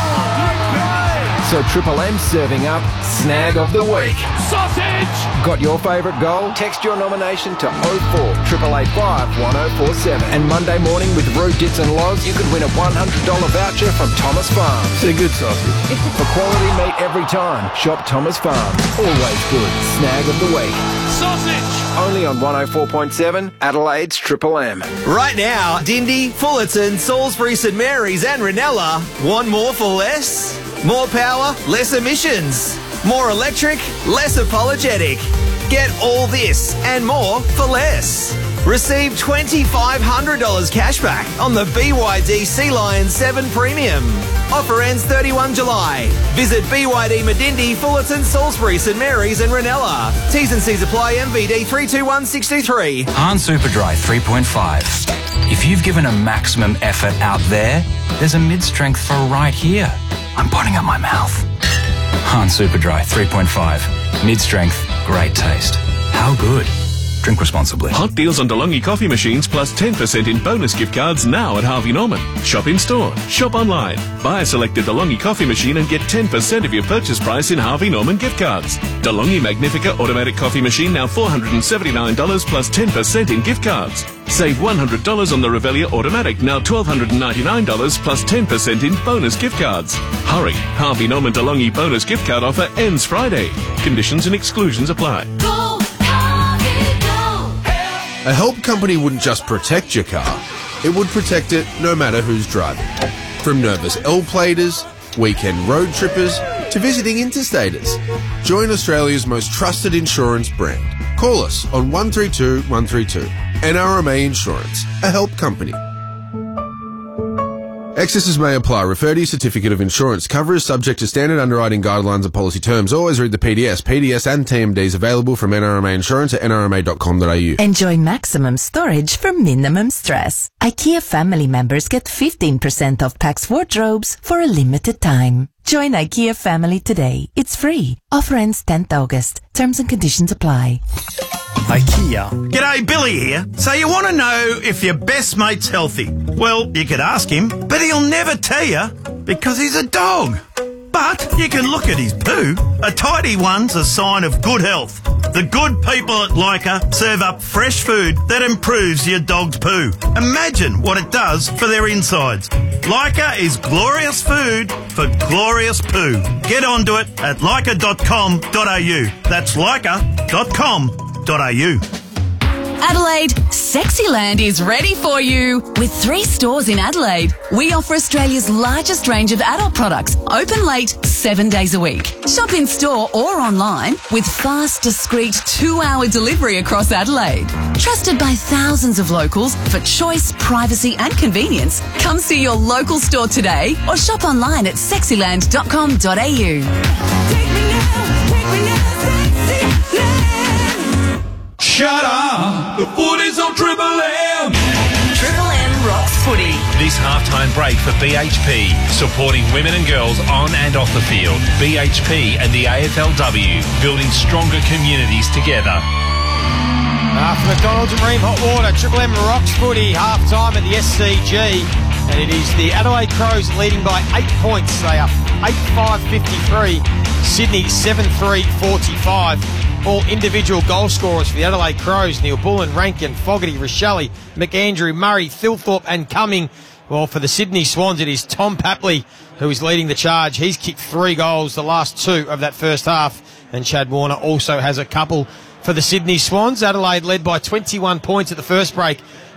So Triple M serving up Snag of the Week. Sausage! Got your favourite goal? Text your nomination to oh four eight eight five one oh four seven. And Monday morning with Roo, Dits and Loz, you could win a one hundred dollars voucher from Thomas Farms. It's a good sausage. For quality meat every time, shop Thomas Farms. Always good. Snag of the Week. Sausage! Only on one oh four point seven, Adelaide's Triple M. Right now, Dindy, Fullerton, Salisbury, St Mary's and Ranella want more for less? More power, less emissions. More electric, less apologetic. Get all this and more for less. Receive two thousand five hundred dollars cashback on the B Y D Sea Lion seven Premium. Offer ends thirty-first of July. Visit B Y D Medindi, Fullerton, Salisbury, St Mary's and Ranella. T's and C's apply. M V D three two one six two three. Hahn Superdry three point five. If you've given a maximum effort out there, there's a mid-strength for right here. I'm putting up my mouth. Hahn Superdry three point five. Mid-strength, great taste. How good? Drink responsibly. Hot deals on DeLonghi coffee machines plus ten percent in bonus gift cards now at Harvey Norman. Shop in store. Shop online. Buy a selected DeLonghi coffee machine and get ten percent of your purchase price in Harvey Norman gift cards. DeLonghi Magnifica automatic coffee machine now four hundred seventy-nine dollars plus ten percent in gift cards. Save one hundred dollars on the Revelia automatic now one thousand two hundred ninety-nine dollars plus ten percent in bonus gift cards. Hurry. Harvey Norman DeLonghi bonus gift card offer ends Friday. Conditions and exclusions apply. Go, Harvey, go. A help company wouldn't just protect your car, it would protect it no matter who's driving. From nervous L-platers, weekend road trippers, to visiting interstaters. Join Australia's most trusted insurance brand. Call us on one three two one three two. N R M A Insurance, a help company. Excesses may apply. Refer to your certificate of insurance. Cover is subject to standard underwriting guidelines and policy terms. Always read the P D S. P D S and T M Ds available from N R M A Insurance at N R M A dot com dot A U. Enjoy maximum storage for minimum stress. IKEA family members get fifteen percent off Pax wardrobes for a limited time. Join IKEA family today. It's free. Offer ends tenth of August. Terms and conditions apply. IKEA. G'day, Billy here. So you want to know if your best mate's healthy? Well, you could ask him, but he'll never tell you because he's a dog. But you can look at his poo. A tidy one's a sign of good health. The good people at Leica serve up fresh food that improves your dog's poo. Imagine what it does for their insides. Leica is glorious food for glorious poo. Get onto it at leica dot com dot A U. That's leica dot com dot A U. Adelaide, Sexyland is ready for you. With three stores in Adelaide, we offer Australia's largest range of adult products, open late, seven days a week. Shop in store or online with fast, discreet two-hour delivery across Adelaide. Trusted by thousands of locals for choice, privacy and convenience. Come see your local store today or shop online at sexyland dot com dot A U. Shut up! The footy's on Triple M! Triple M rocks footy. This halftime break for B H P, supporting women and girls on and off the field. B H P and the A F L W, building stronger communities together. After McDonald's and Ream Hot Water, Triple M rocks footy, half-time at the S C G. And it is the Adelaide Crows leading by eight points. They are eight five fifty-three. Sydney seven three forty-five. All individual goal scorers for the Adelaide Crows: Neil Bullen, Rankin, Fogarty, Rochelle, McAndrew, Murray, Thilthorpe and Cumming. Well, for the Sydney Swans, it is Tom Papley who is leading the charge. He's kicked three goals, the last two of that first half. And Chad Warner also has a couple for the Sydney Swans. Adelaide led by twenty-one points at the first break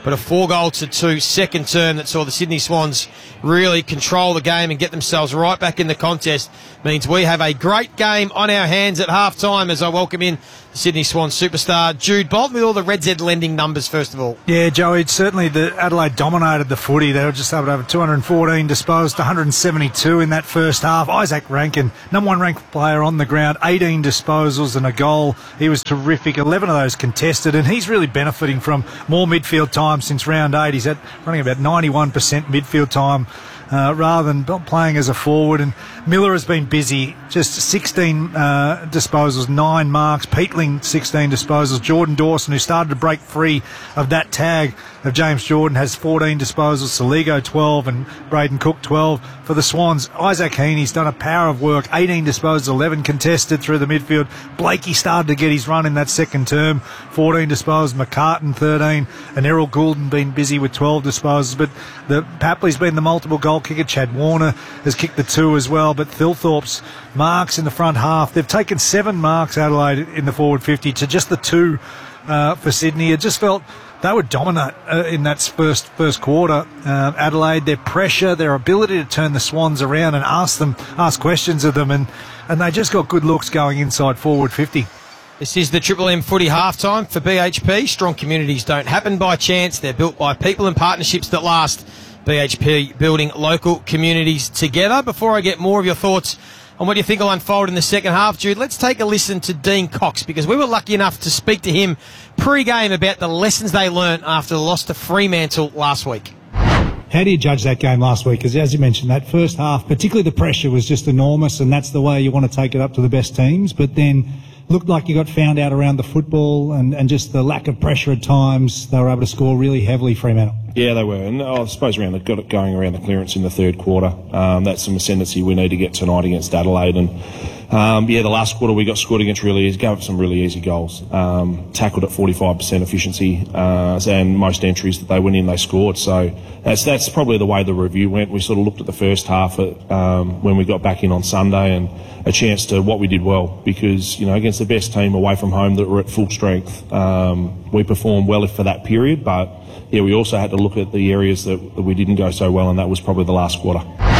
but a four goal to two second term that saw the Sydney Swans really control the game and get themselves right back in the contest means we have a great game on our hands at half time as I welcome in the Sydney Swans superstar Jude Bolt with all the Red Z lending numbers first of all. Yeah, Joey, certainly the Adelaide dominated the footy. They were just able to have two hundred fourteen disposed, one hundred seventy-two in that first half. Isaac Rankin, number one ranked player on the ground, eighteen disposals and a goal. He was terrific, eleven of those contested, and he's really benefiting from more midfield time since round eight. He's at running about ninety-one percent midfield time uh, rather than playing as a forward. And Miller has been busy, just sixteen uh, disposals, nine marks. Peatling, sixteen disposals. Jordan Dawson, who started to break free of that tag of James Jordan, has fourteen disposals. Saligo, twelve, and Braden Cook, twelve. For the Swans, Isaac Heaney's done a power of work, eighteen disposals, eleven contested through the midfield. Blakey started to get his run in that second term, fourteen disposals. McCartan, thirteen, and Errol Goulden been busy with twelve disposals. But the Papley's been the multiple goal kicker. Chad Warner has kicked the two as well. But Thilthorpe's marks in the front half, they've taken seven marks, Adelaide, in the forward fifty to just the two uh, for Sydney. It just felt they were dominant uh, in that first first quarter. Uh, Adelaide, their pressure, their ability to turn the Swans around and ask them, ask questions of them, and, and they just got good looks going inside forward fifty. This is the Triple M footy halftime for B H P. Strong communities don't happen by chance. They're built by people and partnerships that last. B H P building local communities together. Before I get more of your thoughts on what you think will unfold in the second half, Jude, let's take a listen to Dean Cox, because we were lucky enough to speak to him pre-game about the lessons they learnt after the loss to Fremantle last week. How do you judge that game last week? Because as you mentioned, that first half, particularly the pressure was just enormous, and that's the way you want to take it up to the best teams. But then looked like you got found out around the football and, and just the lack of pressure at times. They were able to score really heavily, Fremantle. Yeah, they were. And I suppose around the, got it going around the clearance in the third quarter. Um, that's some ascendancy we need to get tonight against Adelaide. And um, yeah, the last quarter we got scored against really easy, gave up some really easy goals. Um, tackled at forty-five percent efficiency, uh, and most entries that they went in, they scored. So that's that's probably the way the review went. We sort of looked at the first half at, um, when we got back in on Sunday, and a chance to what we did well, because, you know, against the best team away from home that were at full strength, um, we performed well for that period, but yeah, we also had to look at the areas that, that we didn't go so well, and that was probably the last quarter.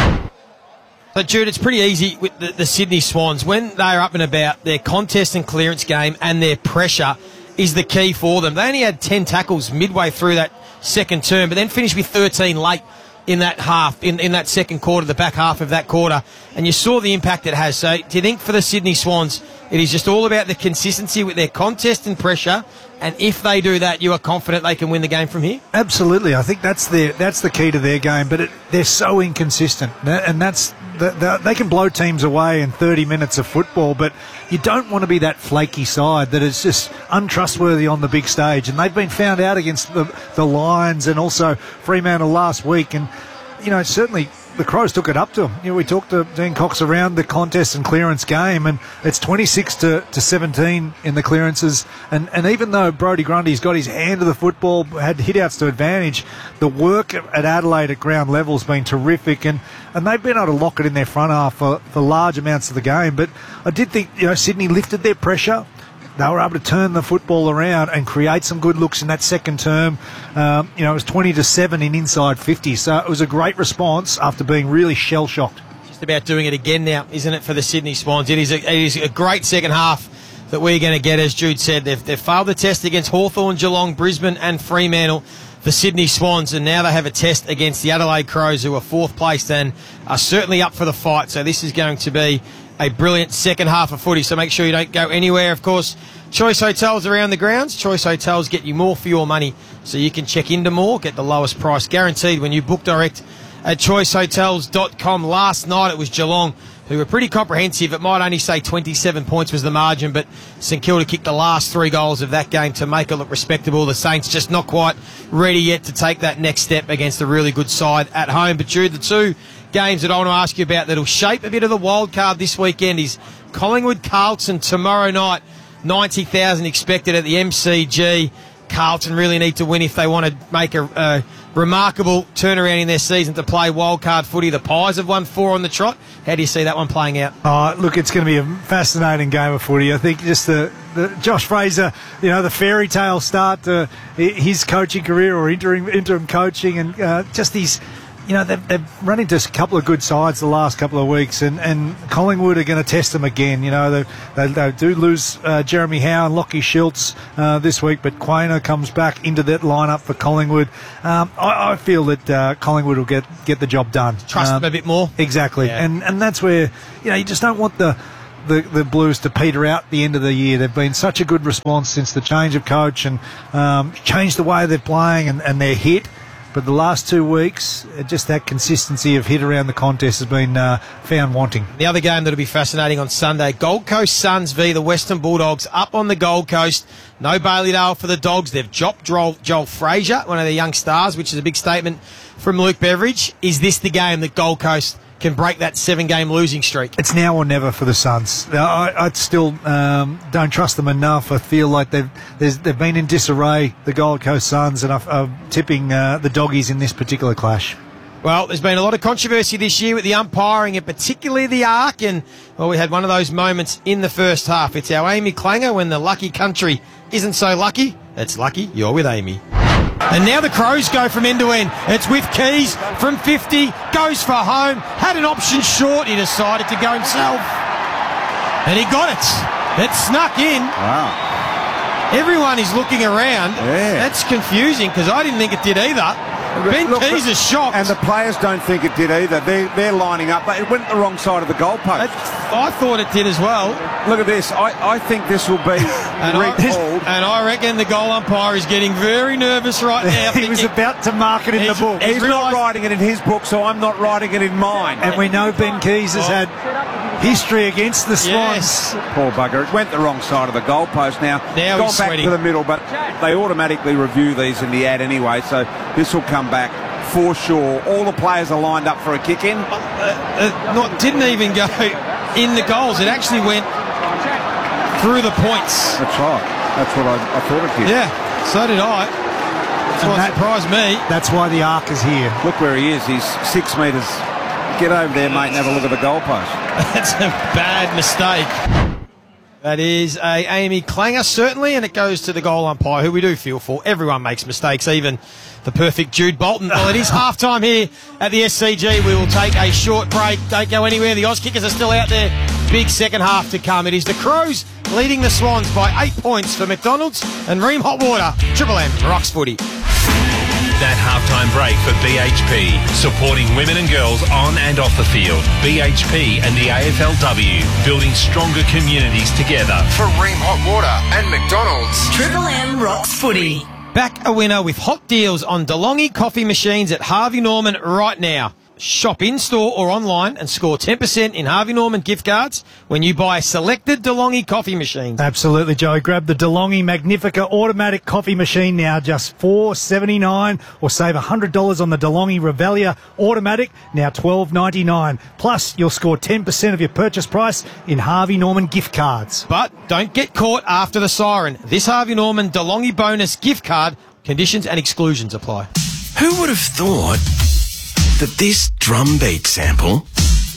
So, Jude, it's pretty easy with the, the Sydney Swans. When they're up and about, their contest and clearance game and their pressure is the key for them. They only had ten tackles midway through that second term, but then finished with thirteen late in that half, in, in that second quarter, the back half of that quarter, and you saw the impact it has. So do you think for the Sydney Swans it is just all about the consistency with their contest and pressure, and if they do that, you are confident they can win the game from here? Absolutely. I think that's their, that's the key to their game, but it, they're so inconsistent, and that's the, the, they can blow teams away in thirty minutes of football, but you don't want to be that flaky side that is just untrustworthy on the big stage, and they've been found out against the, the Lions and also Fremantle last week, and you know, certainly the Crows took it up to them. You know, we talked to Dean Cox around the contest and clearance game, and it's twenty-six to seventeen in the clearances. And, and even though Brodie Grundy's got his hand to the football, had hit-outs to advantage, the work at Adelaide at ground level has been terrific, and, and they've been able to lock it in their front half for, for large amounts of the game. But I did think, you know, Sydney lifted their pressure. They were able to turn the football around and create some good looks in that second term. Um, you know, it was twenty to seven in inside fifty, so it was a great response after being really shell-shocked. Just about doing it again now, isn't it, for the Sydney Swans? It is a, it is a great second half that we're going to get, as Jude said. They've, they've failed the test against Hawthorn, Geelong, Brisbane and Fremantle, the Sydney Swans, and now they have a test against the Adelaide Crows, who are fourth placed and are certainly up for the fight. So this is going to be a brilliant second half of footy, so make sure you don't go anywhere. Of course, Choice Hotels around the grounds. Choice Hotels get you more for your money, so you can check into more, get the lowest price guaranteed when you book direct at choice hotels dot com. Last night it was Geelong, who were pretty comprehensive. It might only say twenty-seven points was the margin, but St Kilda kicked the last three goals of that game to make it look respectable. The Saints just not quite ready yet to take that next step against a really good side at home. But Jude, the two games that I want to ask you about that'll shape a bit of the wild card this weekend is Collingwood Carlton tomorrow night. ninety thousand expected at the M C G. Carlton really need to win if they want to make a, a, remarkable turnaround in their season to play wildcard footy. The Pies have won four on the trot. How do you see that one playing out? Oh, look, it's going to be a fascinating game of footy. I think just the, the Josh Fraser, you know, the fairy tale start to his coaching career or interim, interim coaching, and uh, just these, you know, they've, they've run into a couple of good sides the last couple of weeks, and, and Collingwood are going to test them again. You know, they, they, they do lose uh, Jeremy Howe and Lockie Schultz uh, this week, but Quaino comes back into that lineup for Collingwood. Um, I, I feel that uh, Collingwood will get, get the job done. Trust um, them a bit more. Exactly. Yeah. And and that's where, you know, you just don't want the, the, the Blues to peter out at the end of the year. They've been such a good response since the change of coach and um, changed the way they're playing and, and their hit. But the last two weeks, just that consistency of hit around the contest has been uh, found wanting. The other game that'll be fascinating on Sunday, Gold Coast Suns v the Western Bulldogs up on the Gold Coast. No Bailey Dale for the Dogs. They've dropped Joel, Joel Frazier, one of their young stars, which is a big statement from Luke Beveridge. Is this the game that Gold Coast can break that seven-game losing streak? It's now or never for the Suns. I, I still um, don't trust them enough. I feel like they've they've been in disarray, the Gold Coast Suns, and I'm tipping uh, the Doggies in this particular clash. Well, there's been a lot of controversy this year with the umpiring, and particularly the arc, and well, we had one of those moments in the first half. It's our Amy Clanger when the lucky country isn't so lucky. It's lucky you're with Amy. And now the Crows go from end to end. It's with Keys from fifty, goes for home, had an option short, he decided to go himself. And he got it. It snuck in. Wow. Everyone is looking around. Yeah. That's confusing because I didn't think it did either. Ben Look, Keys is shocked. And the players don't think it did either. They're, they're lining up, but it went the wrong side of the goalpost. I thought it did as well. Look at this. I, I think this will be and recalled. I, and I reckon the goal umpire is getting very nervous right now. He was about to mark it in the book. He's not writing it in his book, so I'm not writing it in mine. And we know Ben Keys has had history against the Swans. Yes. Poor bugger. It went the wrong side of the goalpost now. Now Gone he's back sweating. to the middle, but they automatically review these in the ad anyway, so this will come back for sure. All the players are lined up for a kick in. Uh, uh, not, didn't even go in the goals. It actually went through the points. That's right. That's what I, I thought it did. Yeah, so did I. That's And what that- surprised me. That's why the arc is here. Look where he is. He's six metres. Get over there, mate, and have a look at the goalpost. That's a bad mistake. That is a Amy Clanger, certainly, and it goes to the goal umpire, who we do feel for. Everyone makes mistakes, even the perfect Jude Bolton. Well, it is half-time here at the S C G. We will take a short break. Don't go anywhere. The Auskickers are still out there. Big second half to come. It is the Crows leading the Swans by eight points for McDonald's and Ream Hot Water. Triple M rocks footy. That halftime break for B H P, supporting women and girls on and off the field. B H P and the A F L W, building stronger communities together. For Ream Hot Water and McDonald's. Triple M rocks footy. Back a winner with hot deals on DeLonghi coffee machines at Harvey Norman right now. Shop in-store or online and score ten percent in Harvey Norman gift cards when you buy selected DeLonghi coffee machines. Absolutely, Joe. Grab the DeLonghi Magnifica automatic coffee machine now, just four dollars seventy-nine, or save one hundred dollars on the DeLonghi Revelia automatic, now twelve dollars ninety-nine. Plus, you'll score ten percent of your purchase price in Harvey Norman gift cards. But don't get caught after the siren. This Harvey Norman DeLonghi bonus gift card, conditions and exclusions apply. Who would have thought that this drum beat sample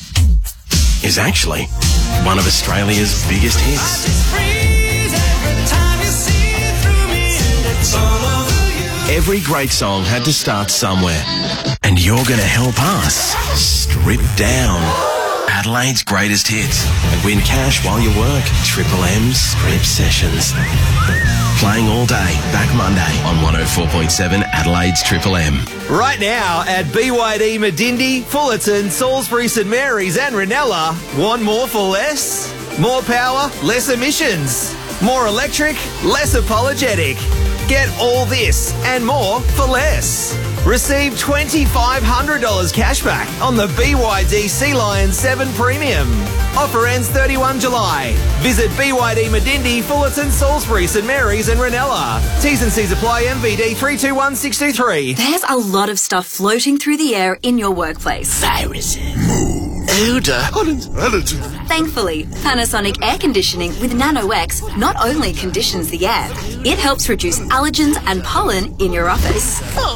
is actually one of Australia's biggest hits? Every great song had to start somewhere, and you're going to help us strip down Adelaide's greatest hits and win cash while you work. Triple M Strip Sessions. Playing all day, back Monday on one oh four point seven Adelaide's Triple M. Right now at B Y D, Medindi, Fullerton, Salisbury, St Mary's and Ranella. Want more for less? More power, less emissions. More electric, less apologetic. Get all this and more for less. Receive two thousand five hundred dollars cash back on the B Y D Sea Lion seven Premium. Offer ends thirty-first of July. Visit B Y D Medindi, Fullerton, Salisbury, St Mary's and Ranella. T's and C's apply. M V D three two one six two three. There's a lot of stuff floating through the air in your workplace. Viruses. Mold. Elder. Thankfully, Panasonic air conditioning with NanoX not only conditions the air, it helps reduce allergens and pollen in your office.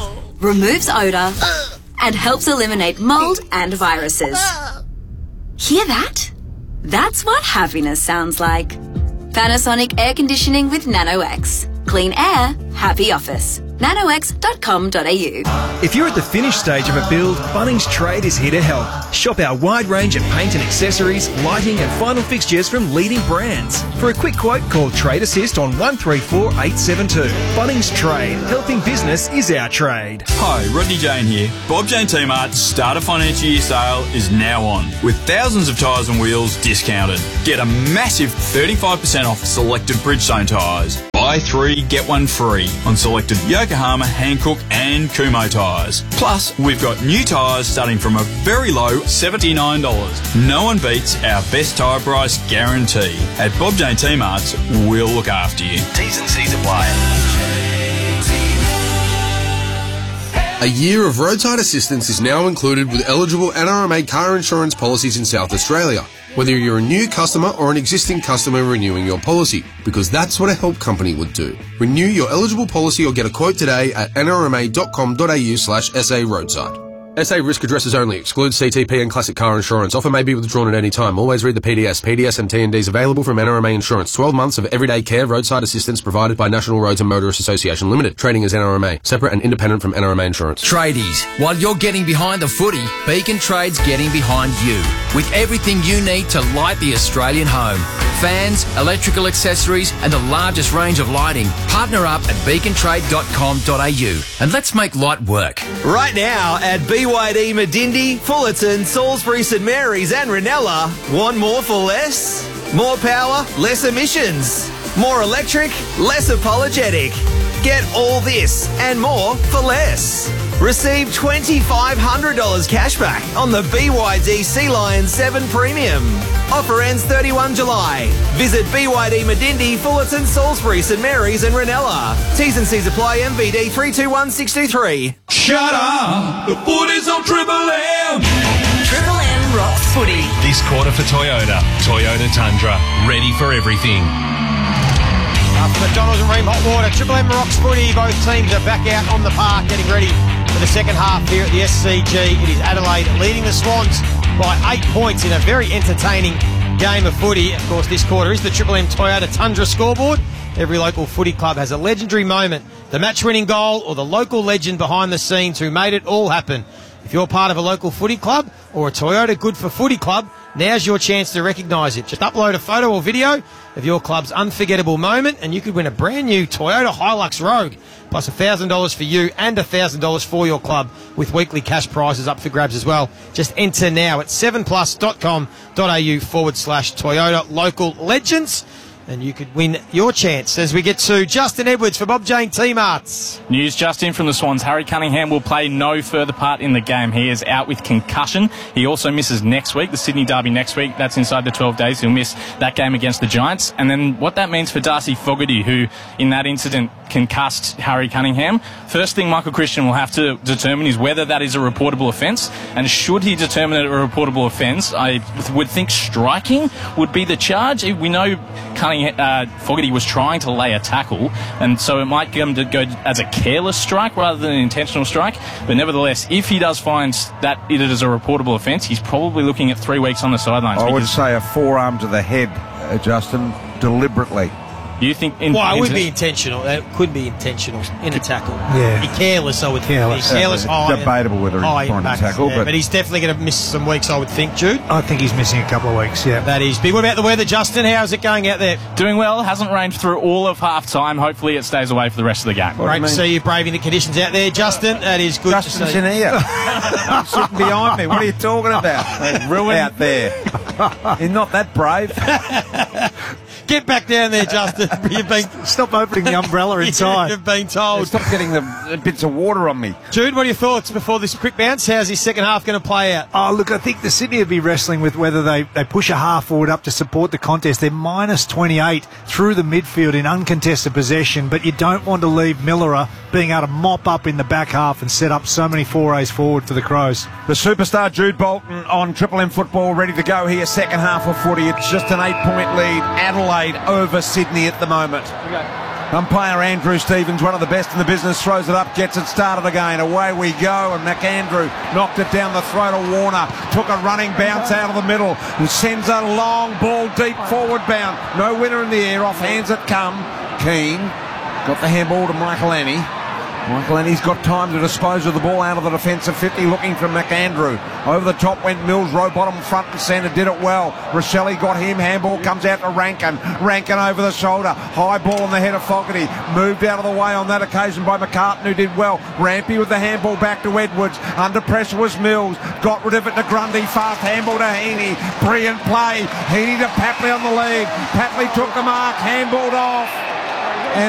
removes odour, and helps eliminate mould and viruses. Hear that? That's what happiness sounds like. Panasonic Air Conditioning with NanoX. Clean air, happy office. nanox dot com dot a u. If you're at the finished stage of a build, Bunnings Trade is here to help. Shop our wide range of paint and accessories, lighting and final fixtures from leading brands. For a quick quote, call Trade Assist on one three four eight seven two. Bunnings Trade. Helping business is our trade. Hi, Rodney Jane here. Bob Jane T-Mart's start of financial year sale is now on, with thousands of tyres and wheels discounted. Get a massive thirty-five percent off selected Bridgestone tyres. Buy three, get one free on selected Yokohama, Hankook and Kumho tyres. Plus, we've got new tyres starting from a very low seventy-nine dollars. No one beats our best tyre price guarantee. At Bob Jane T-Mart's, we'll look after you. T's and C's apply. A year of roadside assistance is now included with eligible N R M A car insurance policies in South Australia, whether you're a new customer or an existing customer renewing your policy, because that's what a help company would do. Renew your eligible policy or get a quote today at n r m a dot com dot a u slash s a roadside. S A risk addresses only. Excludes C T P and classic car insurance. Offer may be withdrawn at any time. Always read the P D S. P D S and T and Ds available from N R M A Insurance. twelve months of everyday care roadside assistance provided by National Roads and Motorists Association Limited. Trading as N R M A. Separate and independent from N R M A Insurance. Tradies, while you're getting behind the footy, Beacon Trade's getting behind you. With everything you need to light the Australian home. Fans, electrical accessories and the largest range of lighting. Partner up at beacon trade dot com dot a u and let's make light work. Right now at B Y D Medindi, Fullerton, Salisbury, St Mary's and Ranella. Want more for less? More power, less emissions. More electric, less apologetic. Get all this and more for less. Receive two thousand five hundred dollars cashback on the B Y D Sea Lion seven Premium. Offer ends thirty-first of July. Visit B Y D Medindi, Fullerton, Salisbury, St Mary's and Ranella. T's and C's apply. M V D three two one six two three. Shut up! The footy's on Triple M! Triple M rocks footy. This quarter for Toyota. Toyota Tundra. Ready for everything. After McDonald's and Ream Hot Water, Triple M rocks footy. Both teams are back out on the park getting ready for the second half here at the S C G. It is Adelaide leading the Swans by eight points in a very entertaining game of footy. Of course, this quarter is the Triple M Toyota Tundra scoreboard. Every local footy club has a legendary moment, the match-winning goal or the local legend behind the scenes who made it all happen. If you're part of a local footy club or a Toyota Good for Footy club, now's your chance to recognise it. Just upload a photo or video of your club's unforgettable moment and you could win a brand new Toyota Hilux Rogue, plus one thousand dollars for you and one thousand dollars for your club, with weekly cash prizes up for grabs as well. Just enter now at seven plus dot com dot a u forward slash Toyota Local Legends. And you could win your chance as we get to Justin Edwards for Bob Jane T-Marts. News just in from the Swans. Harry Cunningham will play no further part in the game. He is out with concussion. He also misses next week, the Sydney Derby next week. That's inside the twelve days. He'll miss that game against the Giants. And then what that means for Darcy Fogarty, who in that incident concussed Harry Cunningham. First thing Michael Christian will have to determine is whether that is a reportable offence. And should he determine it a reportable offence, I would think striking would be the charge. We know Cunningham Uh, Fogarty was trying to lay a tackle, and so it might come to go as a careless strike rather than an intentional strike. But nevertheless, if he does find that it is a reportable offence, he's probably looking at three weeks on the sidelines. I would say a forearm to the head, uh, Justin, deliberately. You think? In, well, it would into, be intentional. It could be intentional in a tackle. Yeah. Be careless, I would Careless. think. Careless. Yeah, high, debatable whether he's high trying to impact, tackle, yeah, but- but he's definitely going to miss some weeks, I would think, Jude. I think he's missing a couple of weeks, yeah. That is big. What about the weather, Justin? How's it going out there? Doing well. Hasn't rained through all of half time. Hopefully it stays away for the rest of the game. Great to see you braving the conditions out there, Justin. That is good Justin's to see. in here. He's sitting behind me. What are you talking about? Ruin out there. You're not that brave. Get back down there, Justin. You've been Stop opening the umbrella inside. You've been told. Stop getting the bits of water on me. Jude, what are your thoughts before this quick bounce? How's his second half going to play out? Oh, look, I think the Sydney will be wrestling with whether they, they push a half forward up to support the contest. They're minus twenty-eight through the midfield in uncontested possession, but you don't want to leave Millerer being able to mop up in the back half and set up so many forays forward for the Crows. The superstar Jude Bolton on Triple M football, ready to go here. Second half of footy. It's just an eight-point lead. Adelaide over Sydney at the moment. Umpire Andrew Stevens, one of the best in the business, throws it up, gets it started again. Away we go, and McAndrew knocked it down the throat of Warner. Took a running bounce out of the middle and sends a long ball deep forward bound. No winner in the air, off hands it come. Keane got the handball to Michael Annie. Michael Annie's got time to dispose of the ball out of the defensive fifty, looking for McAndrew. Over the top went Mills, row bottom, front and centre, did it well. Rosselli got him, handball comes out to Rankin. Rankin over the shoulder, high ball on the head of Fogarty. Moved out of the way on that occasion by McCartan, who did well. Rampy with the handball back to Edwards. Under pressure was Mills, got rid of it to Grundy, fast handball to Heaney. Brilliant play, Heaney to Papley on the lead. Papley took the mark, handballed off.